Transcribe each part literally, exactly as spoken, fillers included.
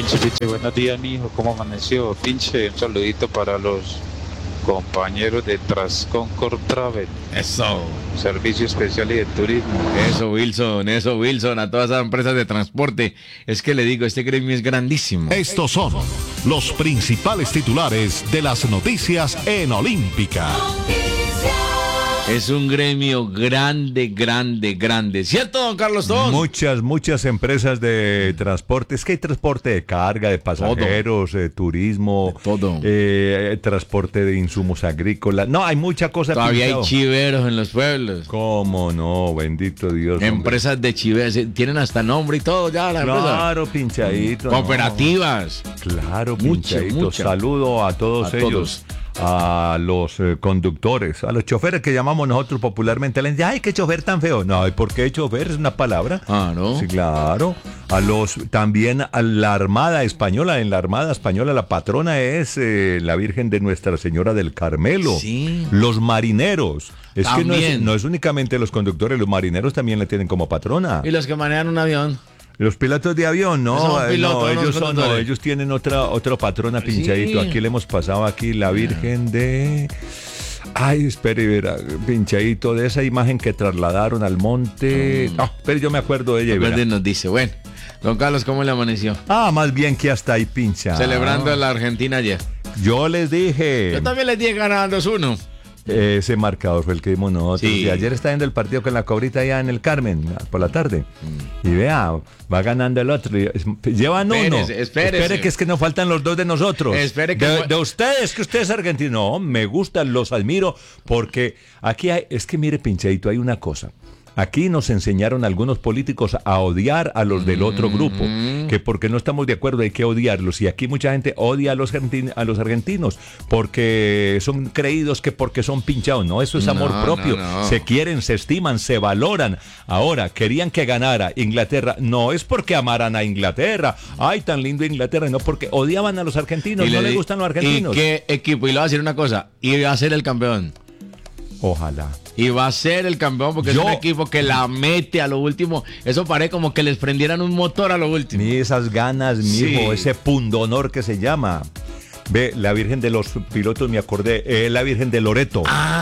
Pinche, pinche, buenos días, mijo. ¿Cómo amaneció? Pinche, un saludito para los compañeros de Transconcord Travel, Eso, Servicio Especial y de Turismo. eso Wilson, eso Wilson, a todas esas empresas de transporte. Es que le digo, este gremio es grandísimo. Estos son los principales titulares de las noticias en Olímpica. Es un gremio grande, grande, grande. ¿Cierto, don Carlos Tón? Muchas, muchas empresas de transporte. Es que hay transporte de carga, de pasajeros, de turismo, De todo. eh, transporte de insumos agrícolas. No, hay mucha cosa. Todavía hay pinchado. chiveros en los pueblos. ¿Cómo no? Bendito Dios. hombre. Empresas de chiveros, eh, tienen hasta nombre y todo ya la empresa. Claro, pinchadito. no. Cooperativas. Claro, Mucha, pinchadito. mucha. Saludo a todos A ellos. todos. A los eh, conductores, a los choferes que llamamos nosotros popularmente. Le dicen, ay, qué chofer tan feo. No, ¿y por qué chofer? Es una palabra. Ah, ¿no? Sí, claro. A los, también a la Armada Española. En la Armada Española la patrona es eh, la Virgen de Nuestra Señora del Carmelo. Sí. Los marineros. Es que no es, También. no es únicamente los conductores, los marineros también le tienen como patrona. Y los que manejan un avión. Los pilotos de avión, no, Son eh, pilotos, no, no ellos son son, no, conductores. ellos tienen otra, otra patrona pinchadito. Sí. Aquí le hemos pasado aquí la Virgen de... Ay, espere, verá, pinchadito de esa imagen que trasladaron al monte. Ah, pero yo me acuerdo de ella. y verá. Recuerden, nos dice, bueno, don Carlos, ¿cómo le amaneció? Ah, más bien que hasta ahí pincha. Celebrando a la Argentina ayer. Yo les dije, Yo también les dije ganando dos uno. ese marcador fue el que vimos nosotros. Sí. Y ayer está viendo el partido con la cobrita allá en el Carmen, por la tarde. Y vea, va ganando el otro. y es- Llevan uno. Espérese, espérese. Espere que es que nos faltan los dos de nosotros. Espere que de, no- de ustedes, que ustedes argentinos. No, me gustan, los admiro, porque aquí hay, es que mire, pinchadito, hay una cosa. Aquí nos enseñaron algunos políticos a odiar a los del otro grupo, que porque no estamos de acuerdo hay que odiarlos. Y aquí mucha gente odia a los, argentin- a los argentinos porque son creídos que porque son pinchados. No, eso es amor No, propio. no, no. Se quieren, se estiman, se valoran. Ahora, querían que ganara Inglaterra. No es porque amaran a Inglaterra. Ay, tan lindo Inglaterra. No, porque odiaban a los argentinos. No le les di- gustan los argentinos. ¿Y qué equipo? Y le voy a decir una cosa, y va a ser el campeón. Ojalá. Y va a ser el campeón porque Yo- es un equipo que la mete a lo último. Eso parece como que les prendieran un motor a lo último. Ni esas ganas, mi Sí. hijo, ese pundonor que se llama. Ve, la Virgen de los Pilotos, me acordé, eh, la Virgen de Loreto,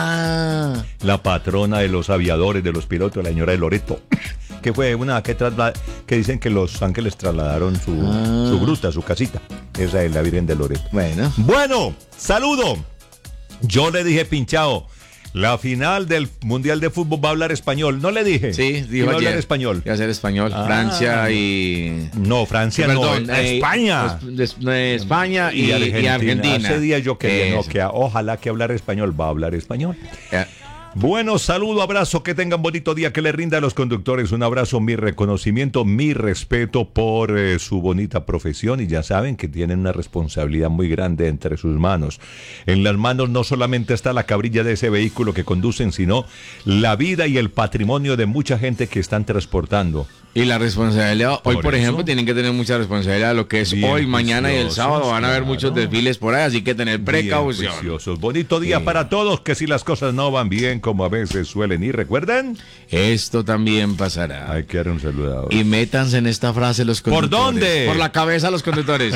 Ah, la patrona de los aviadores, de los pilotos, la señora de Loreto, que fue una que, trasla- que dicen que los ángeles trasladaron su, Ah. su gruta, su casita. Esa es la Virgen de Loreto. bueno. Bueno, saludo. Yo le dije, pinchao, la final del Mundial de Fútbol va a hablar español. No le dije. Sí, dijo Iba a ayer. hablar español. Iba a ser español. Ah. Francia y... No, Francia Perdón, no, eh, España. pues, de- de España y, y Argentina. Hace días yo quería, no, Eso. que ojalá que hablar español, va a hablar español. Eh, Bueno, saludo, abrazo, que tengan bonito día, que le rinda a los conductores un abrazo, mi reconocimiento, mi respeto por eh, su bonita profesión, y ya saben que tienen una responsabilidad muy grande entre sus manos. En las manos no solamente está la cabrilla de ese vehículo que conducen, sino la vida y el patrimonio de mucha gente que están transportando. Y la responsabilidad, hoy Por por eso. ejemplo, tienen que tener mucha responsabilidad de lo que es Bien hoy, mañana y el juiciosos, sábado. Van a haber claro. muchos desfiles por ahí, así que tener precaución. Bien juiciosos. Bonito día Sí. para todos, que si las cosas no van bien como a veces suelen ir, ¿recuerdan? Esto también pasará. Hay que dar un saludo. Y métanse en esta frase los ¿Por conductores. dónde? Por la cabeza los conductores.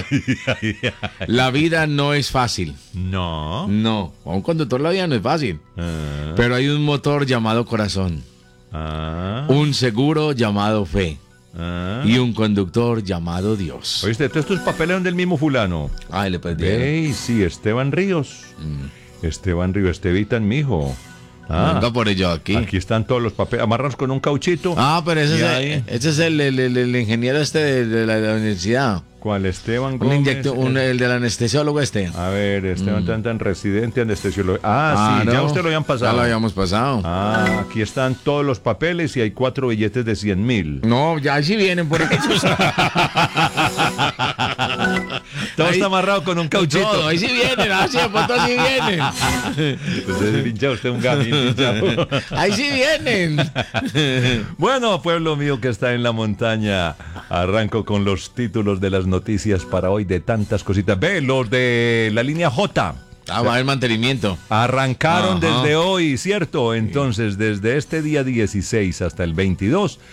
La vida no es fácil. No. No, a un conductor la vida no es fácil. Ah, Pero hay un motor llamado corazón, ah, un seguro llamado fe ah. y un conductor llamado Dios. Oíste, todos estos papeles son del mismo fulano. Ay, le perdieron. Ve, sí, Esteban Ríos. Esteban Ríos, Estevitan, mijo. Ah, Venga por ello aquí. aquí están todos los papeles. Amarrados con un cauchito. Ah, pero ese Y es, ahí- el, ese es el, el- el- el ingeniero este de, de la, de la universidad. ¿Cuál? Esteban Un Gómez. inyecto, un- el del anestesiólogo este. A ver, Esteban tan tan residente anestesiólogo. Ah, sí, no, ya usted lo habían pasado. Ya lo habíamos pasado. Ah, aquí están todos los papeles y hay cuatro billetes de cien mil. No, ya sí vienen por ahí. Todo Ahí- está amarrado con un cauchito. Todo, ahí sí vienen, así de pronto sí vienen. Pues es pinchado, usted un gamín pinchado. Ahí sí vienen. Bueno, pueblo mío que está en la montaña, arranco con los títulos de las noticias para hoy de tantas cositas. Ve, los de la línea J. Ah, va a haber mantenimiento. Arrancaron Ajá. desde hoy, ¿cierto? Entonces, desde este día dieciséis hasta el veintidós,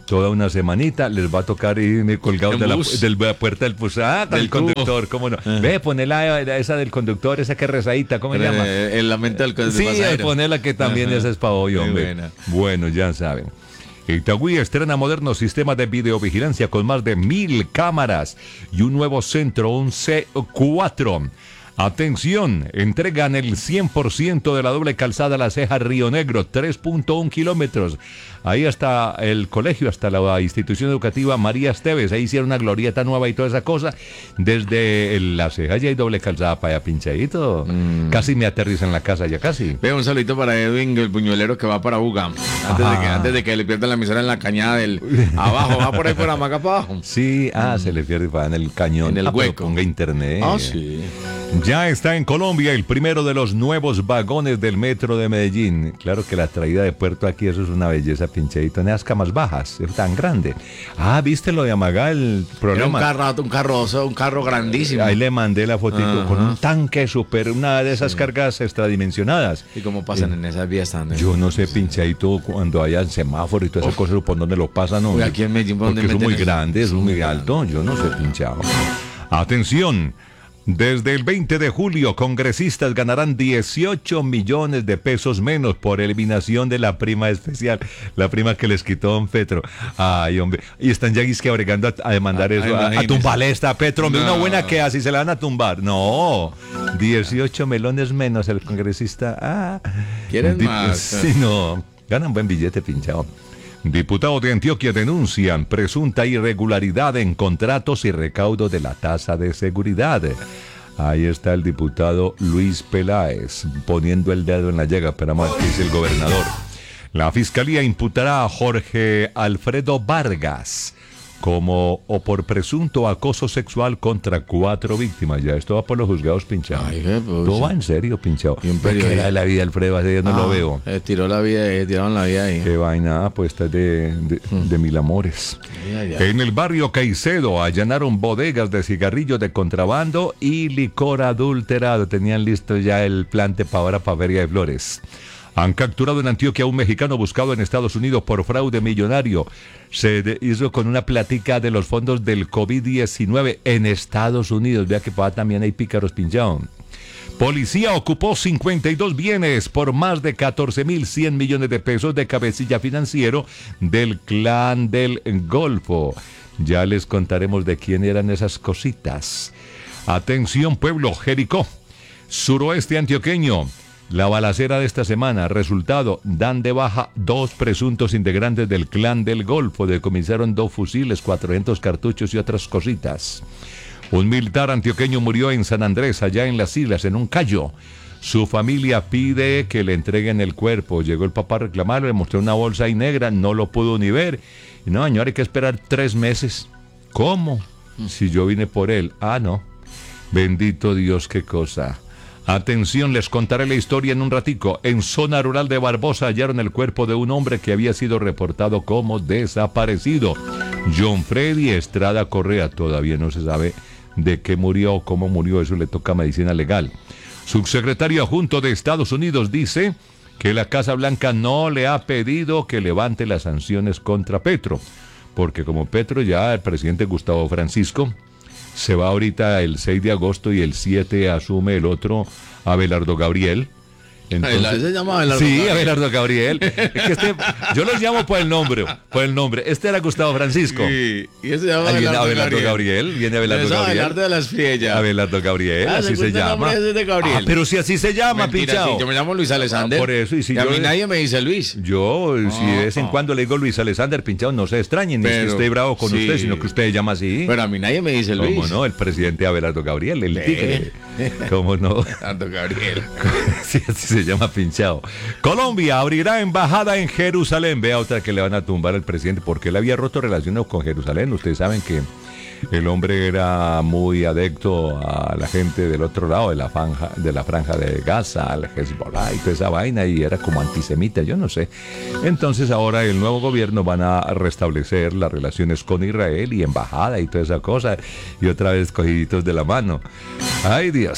toda una semanita, les va a tocar irme colgados En de la, bus. de la puerta del bus. Ah, del Del conductor, ¿cómo no? Ah. Ve, ponela esa del conductor, esa que es rezadita, ¿cómo se llama? Eh, el lamento del del Sí, pasajero. ponela que también Ajá. esa es para hoy, Muy hombre. buena. Bueno, ya saben. Itagüí estrena moderno sistema de videovigilancia con más de mil cámaras y un nuevo centro, un C cuatro. Atención, entregan el cien por ciento de la doble calzada La Ceja Río Negro, tres punto uno kilómetros. Ahí está el colegio, hasta la institución educativa María Esteves. Ahí hicieron una glorieta nueva y toda esa cosa. Desde el La Ceja ya hay doble calzada para allá pinchadito. Mm. Casi me aterriza en la casa, ya casi. Ve, un saludito para Edwin, el buñuelero que va para Buga. Antes, de que, antes de que le pierda la emisora en la cañada del abajo, va por ahí por Amaca para abajo. Sí, ah, mm. se le pierde para en el cañón. En el ah, hueco. Ponga internet. Ah, sí. Ya está en Colombia el primero de los nuevos vagones del metro de Medellín. Claro que la traída de puerto aquí, eso es una belleza, pinchadito. En esas camas bajas, es tan grande. Ah, ¿viste lo de Amaga, el problema? Era un carro, un carro, un carro grandísimo. Ahí le mandé la fotito con un tanque súper, una de esas sí. cargas extradimensionadas. ¿Y cómo pasan eh, en esas vías tan? Yo no sé, pinchadito, cuando haya semáforo y todas esas cosas, ¿por dónde lo pasan? No? Uy, aquí en Medellín, ¿por dónde Porque es muy eso? grande, es sí, muy alto. Yo no sé, pinchado. Atención. Desde el veinte de julio, congresistas ganarán dieciocho millones de pesos menos por eliminación de la prima especial, la prima que les quitó don Petro. Ay, hombre, y están ya que abregando a, a demandar ah, eso, a, a tumbarle esta Petro, hombre, no. Una buena que así se la van a tumbar. No, dieciocho melones menos el congresista. Ah, ¿Quieren di- más? Sí, no, ganan buen billete, pinchado. Diputados de Antioquia denuncian presunta irregularidad en contratos y recaudo de la tasa de seguridad. Ahí está el diputado Luis Peláez poniendo el dedo en la llaga, pero más que dice el gobernador. La fiscalía imputará a Jorge Alfredo Vargas como o por presunto acoso sexual contra cuatro víctimas. Ya esto va por los juzgados pinchados. Ay, qué pues, todo va en serio pinchado. Y un periodista. ¿Qué era la vida Alfredo? Hace días no ah, lo veo. Eh, tiró la vida ahí, tiraron la vida ahí. Qué vaina, pues esta es de, de, hmm. de mil amores. Ya, ya. En el barrio Caicedo allanaron bodegas de cigarrillos de contrabando y licor adulterado. Tenían listo ya el plante para ahora para Feria de Flores. Han capturado en Antioquia a un mexicano buscado en Estados Unidos por fraude millonario. Se hizo con una plática de los fondos del COVID diecinueve en Estados Unidos. Vea que para también hay pícaros pinchados. Policía ocupó cincuenta y dos bienes por más de catorce mil cien millones de pesos de cabecilla financiero del Clan del Golfo. Ya les contaremos de quién eran esas cositas. Atención, pueblo, Jericó, suroeste antioqueño. La balacera de esta semana, resultado, dan de baja dos presuntos integrantes del Clan del Golfo, decomisaron dos fusiles, cuatrocientos cartuchos y otras cositas. Un militar antioqueño murió en San Andrés, allá en las islas, en un callo. Su familia pide que le entreguen el cuerpo. Llegó el papá a reclamarlo, le mostró una bolsa ahí negra, no lo pudo ni ver. Y no, señor, hay que esperar tres meses. ¿Cómo? Si yo vine por él. Ah, no. Bendito Dios, qué cosa. Atención, les contaré la historia en un ratico. En zona rural de Barbosa hallaron el cuerpo de un hombre que había sido reportado como desaparecido. John Freddy Estrada Correa, todavía no se sabe de qué murió o cómo murió, eso le toca medicina legal. Subsecretario adjunto de Estados Unidos dice que la Casa Blanca no le ha pedido que levante las sanciones contra Petro, porque como Petro ya el presidente Gustavo Francisco se va ahorita el seis de agosto y el siete asume el otro Abelardo Gabriel. Entonces, ¿se llama Abelardo sí, Gabriel? Abelardo Gabriel. Es que este, yo los llamo por el nombre, por el nombre. Este era Gustavo Francisco. Sí, y ese se llama Ahí viene Abelardo, Abelardo Gabriel. Gabriel. Viene Abelardo Es Gabriel. Abelardo de las Fiellas. Abelardo Gabriel, Ah, así se llama. Ese de Gabriel. Ah, pero si así se llama, Mentira, pinchado. sí, yo me llamo Luis Alexander. Ah, por eso, y si a yo mí le- nadie me dice Luis. Yo, si de vez en Ah. cuando le digo Luis Alexander, pinchado, no se extrañen, no es que Pero, esté bravo con sí. usted, sino que usted llama así. Pero a mí nadie me dice Luis. ¿Cómo no? El presidente Abelardo Gabriel, el Sí. tigre. ¿Cómo no? Abelardo Gabriel. Sí, así se llama pinchado. Colombia abrirá embajada en Jerusalén. Vea otra que le van a tumbar al presidente porque él había roto relaciones con Jerusalén. Ustedes saben que el hombre era muy adicto a la gente del otro lado de la franja de, la franja de Gaza, al Hezbollah y toda esa vaina, y era como antisemita, yo no sé. Entonces ahora el nuevo gobierno van a restablecer las relaciones con Israel y embajada y toda esa cosa, y otra vez cogiditos de la mano. Ay, Dios.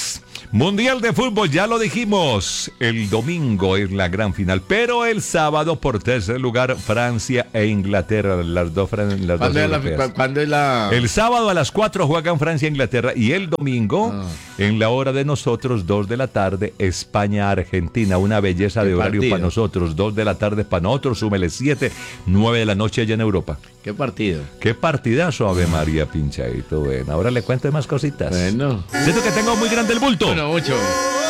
Mundial de fútbol, ya lo dijimos. El domingo es la gran final. Pero el sábado, por tercer lugar, Francia e Inglaterra. Las dos, fran- las dos ¿Cuándo es la, europeas. cu- cuándo es la- El sábado a las cuatro juegan Francia e Inglaterra. Y el domingo, Ah. en la hora de nosotros, dos de la tarde, España-Argentina. Una belleza de ¿Qué horario partido? para nosotros. Dos de la tarde para nosotros. Súmele siete, nueve de la noche allá en Europa. ¿Qué partido? Qué partidazo, Ave María, pinchadito. Bueno, ahora le cuento más cositas. Bueno. Siento que tengo muy grande el bulto. Bueno, mucho.